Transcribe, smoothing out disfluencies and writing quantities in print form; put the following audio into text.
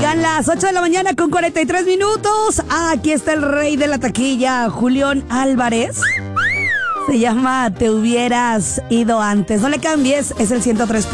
Son las 8 de la mañana con 43 minutos. Aquí está el rey de la taquilla, Julián Álvarez. Se llama Te hubieras ido antes. No le cambies, es el 103.